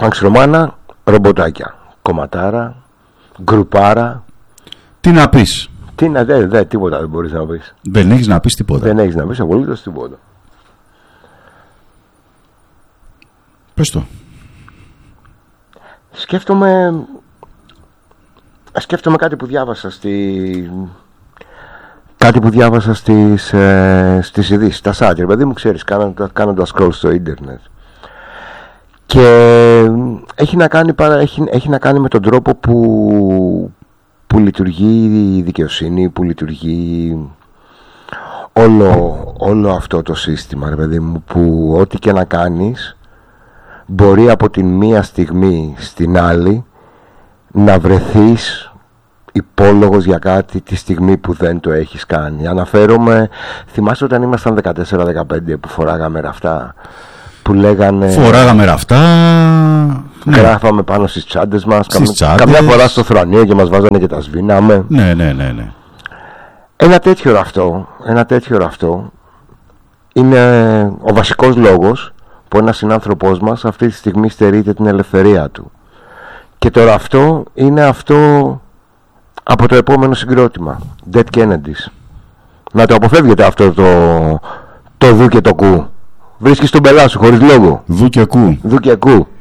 Πανξρομάνα, ρομποτάκια. Κομματάρα, γκρουπάρα. Τι να πεις? Τίποτα δεν μπορείς να πεις. Δεν έχεις να πεις τίποτα. Δεν έχεις να πεις απολύτως τίποτα. Πες το. Σκέφτομαι κάτι που διάβασα στις ειδήσεις, στα site, παιδί μου, ξέρεις, κάνοντας scroll στο ίντερνετ. Και έχει να κάνει με τον τρόπο που λειτουργεί η δικαιοσύνη, που λειτουργεί όλο αυτό το σύστημα, ρε παιδί μου, που ό,τι και να κάνεις μπορεί από την μία στιγμή στην άλλη να βρεθείς υπόλογος για κάτι τη στιγμή που δεν το έχεις κάνει. Αναφέρομαι, θυμάσαι όταν ήμασταν 14-15 που φοράγαμε ραφτά, που λέγανε... Φοράγαμε ραφτά... Γράφαμε πάνω στις τσάντες μας, καμιά φορά στο θρανείο και μας βάζανε και τα σβήναμε. Ναι. Ένα τέτοιο ραφτό είναι ο βασικός λόγος που ένας συνάνθρωπός μας αυτή τη στιγμή στερείται την ελευθερία του. Και το ραφτό είναι αυτό από το επόμενο συγκρότημα, Dead Kennedys. Να το αποφεύγετε αυτό το δου και το κου. Βρίσκεις τον πελά σου χωρίς λόγο. Δου και κου.